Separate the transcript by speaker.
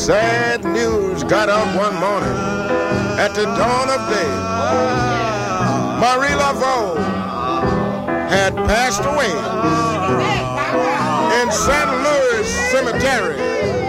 Speaker 1: Sad news got up one morning at the dawn of day. Marie Laveau had passed away in St. Louis Cemetery.